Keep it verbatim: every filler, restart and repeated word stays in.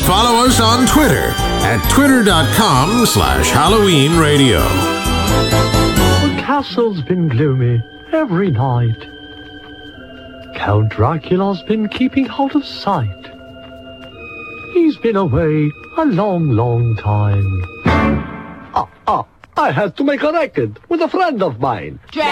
Follow us on Twitter at twitter.com slash Halloween Radio. The castle's been gloomy every night. Count Dracula's been keeping out of sight. He's been away a long, long time. Ah, ah, I had to make a record with a friend of mine. Dracula!